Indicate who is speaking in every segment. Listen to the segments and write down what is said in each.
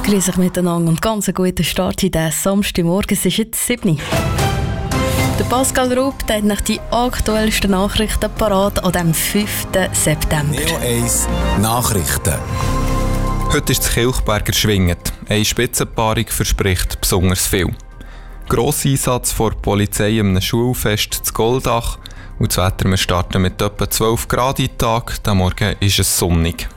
Speaker 1: Grüß euch miteinander und ganz einen guten Start in diesen Samstagmorgen. Es ist jetzt 7 Uhr. Der Pascal Rupp hat nach die aktuellsten Nachrichten parat an dem 5. September.
Speaker 2: Neo 1 Nachrichten.
Speaker 3: Heute ist das Kilchberger Schwingend. Eine Spitzenpaarung verspricht besonders viel. Grosser Einsatz vor der Polizei am Schulfest zu Goldach. Und das Wetter, wir starten mit etwa 12 Grad in Tag. Am Morgen ist es sonnig.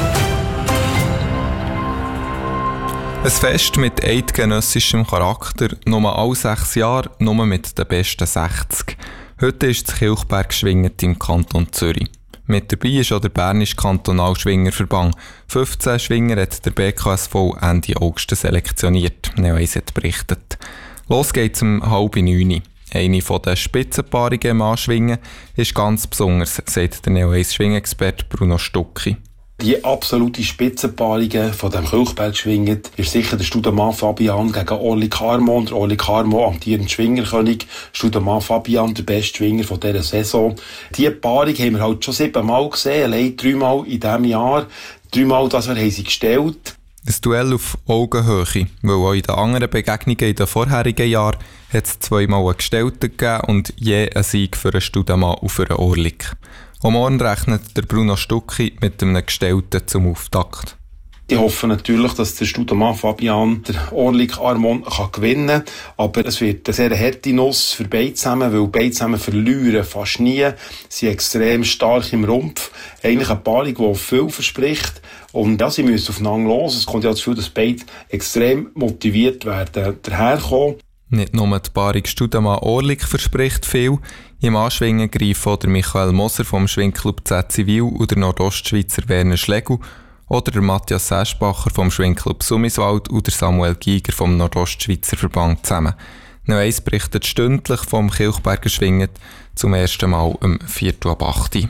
Speaker 3: Ein Fest mit eidgenössischem Charakter, nur alle 6 Jahre, nur mit den besten 60. Heute ist das Kilchberg Schwingend im Kanton Zürich. Mit dabei ist auch der Bernische Kantonalschwingerverband. 15 Schwinger hat der BKSV Ende August selektioniert, Neo 1 hat berichtet. Los geht's um 8:30. Eine der Spitzenpaarungen im Anschwingen ist ganz besonders, sagt der Neo 1 Schwingexperte Bruno Stucki.
Speaker 4: Die absolute Spitzenpaarung von dem Kilchberg Schwingend ist sicher der Studemann Fabian gegen Orlik Harmon. Der Orlik Harmon, amtierender Schwingerkönig, Studemann Fabian, der beste Schwinger von dieser Saison. Diese Paarung haben wir halt schon 7 Mal gesehen, allein 3 Mal in diesem Jahr. 3 Mal das wir haben sie gestellt.
Speaker 3: Ein Duell auf Augenhöhe, weil auch in den anderen Begegnungen in den vorherigen Jahren hat es 2 Mal einen Gestellten gegeben und je einen Sieg für einen Studemann und für einen Orlik. Am Morgen rechnet der Bruno Stucki mit einem Gestellten zum Auftakt.
Speaker 4: Ich hoffe natürlich, dass der Studemann Fabian der Orlik Armon gewinnen kann. Aber es wird eine sehr harte Nuss für beide zusammen, weil beide zusammen verlieren fast nie. Sie sind extrem stark im Rumpf. Eigentlich eine Paarung, die viel verspricht. Und ja, sie müssen aufeinander los. Es kommt ja dazu, dass beide extrem motiviert werden, daherkommen.
Speaker 3: Nicht nur die Paarung Studemann-Orlik verspricht viel. Im Anschwingen greifen der Michael Moser vom Schwingclub Z Zivil und der Nordostschweizer Werner Schlegel oder der Matthias Seschbacher vom Schwingclub Summiswald und der Samuel Giger vom Nordostschweizer Verband zusammen. Neo 1 berichtet stündlich vom Kilchberger Schwingend zum ersten Mal um 7:08 Uhr.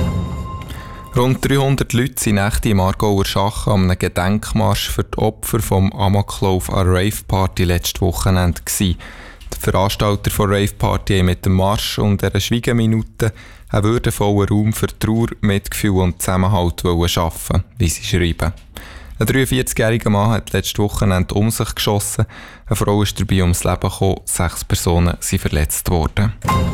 Speaker 3: Rund 300 Leute sind Nächte im Aargauer Schach an einem Gedenkmarsch für die Opfer vom Amoklauf an der Rave-Party letztes Wochenende gewesen. Die Veranstalter der Rave-Party haben mit dem Marsch und einer Schweigeminute einen würdevollen Raum für Trauer, Mitgefühl und Zusammenhalt schaffen, wie sie schreiben. Ein 43-jähriger Mann hat letztes Wochenende um sich geschossen. Eine Frau ist dabei ums Leben gekommen, 6 Personen sind verletzt worden.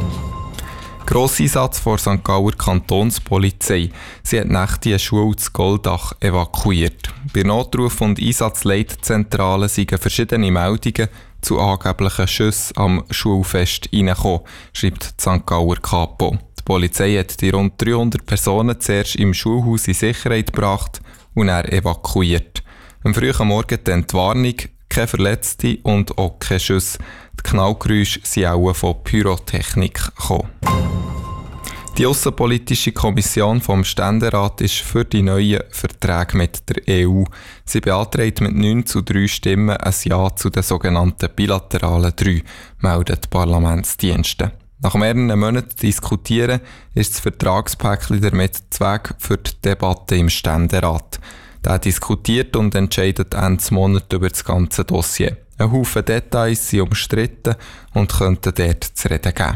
Speaker 3: Grosseinsatz vor St. Gauer Kantonspolizei. Sie hat Nächte eine Schule zu Goldach evakuiert. Bei Notruf- und Einsatzleitzentrale sind verschiedene Meldungen zu angeblichen Schüssen am Schulfest reingekommen, schreibt die St. Gauer Kapo. Die Polizei hat die rund 300 Personen zuerst im Schulhaus in Sicherheit gebracht und dann evakuiert. Am frühen Morgen dann die Warnung, keine Verletzte und auch keine Schüsse. Die Knallgeräusche sind auch von Pyrotechnik gekommen. Die Aussenpolitische Kommission vom Ständerat ist für die neuen Verträge mit der EU. Sie beantragt mit 9:3 Stimmen ein Ja zu den sogenannten bilateralen 3, melden die Parlamentsdienste. Nach mehreren Monaten diskutieren ist das Vertragspäckchen damit Zweck für die Debatte im Ständerat. Der diskutiert und entscheidet Ende Monat über das ganze Dossier. Ein Haufen Details sind umstritten und könnten dort zu reden geben.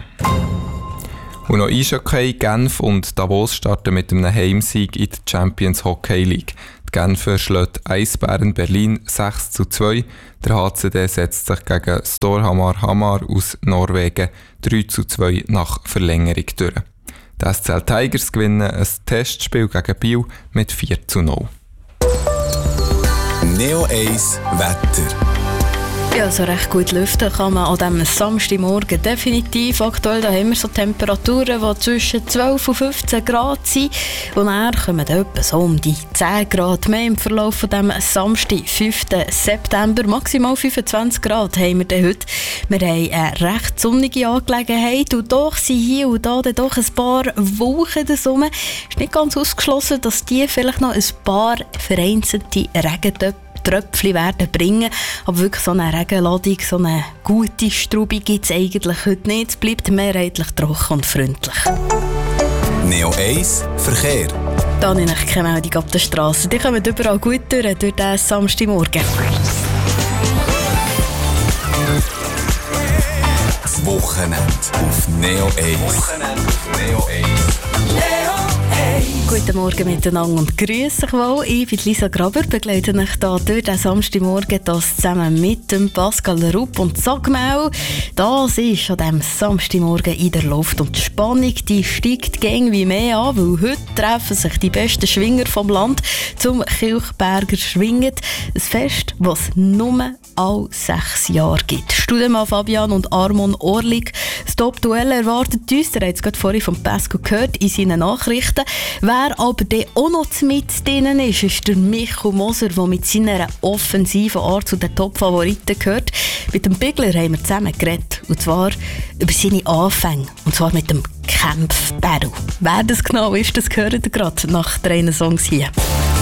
Speaker 3: Und noch Eishockey, Genf und Davos starten mit einem Heimsieg in der Champions Hockey League. Die Genfer schlägt Eisbären Berlin 6:2. Der HCD setzt sich gegen Storhamar Hamar aus Norwegen 3:2 nach Verlängerung durch. Die SCL Tigers gewinnen ein Testspiel gegen Biel mit 4:0.
Speaker 2: Neo 1 Wetter.
Speaker 1: Ja, so recht gut lüften kann man an diesem Samstagmorgen definitiv. Aktuell da haben wir so Temperaturen, die zwischen 12 und 15 Grad sind. Und dann kommen dann etwa so um die 10 Grad mehr im Verlauf von diesem Samstag, 5. September. Maximal 25 Grad haben wir dann heute. Wir haben eine recht sonnige Angelegenheit und doch sind hier und da dann doch ein paar Wolken da rum. Es ist nicht ganz ausgeschlossen, dass die vielleicht noch ein paar vereinzelte Regentröpfchen werden bringen. Aber wirklich so eine Regenladung, so eine gute Strube gibt es eigentlich heute nicht. Es bleibt mehrheitlich trocken und freundlich.
Speaker 2: Neo 1 Verkehr.
Speaker 1: Da habe ich keine Meldung ab der Straße. Die kommen überall gut durch diesen Samstagmorgen.
Speaker 2: Das Wochenende auf Neo 1.
Speaker 5: Neo
Speaker 1: Guten Morgen miteinander und grüße euch wohl. Ich bin Lisa Graber, begleite euch hier durch den Samstagmorgen das zusammen mit dem Pascal Rupp und Sagmau. Das ist an diesem Samstagmorgen in der Luft und die Spannung die steigt irgendwie mehr an, weil heute treffen sich die besten Schwinger vom Land zum Kilchberger Schwingen. Ein Fest, das es nur alle 6 Jahre gibt. Studemann Fabian und Armon Orlik. Das Top-Duell erwartet uns, ihr habt es gerade vorhin von Pascal gehört in seinen Nachrichten. Wer aber der auch noch mit drin ist der Michael Moser, der mit seiner offensiven Art zu den Top-Favoriten gehört. Mit dem Bigler haben wir zusammen geredet. Und zwar über seine Anfänge. Und zwar mit dem Kampf-Battle. Wer das genau ist, das gehört ihr gerade nach 3 Songs hier.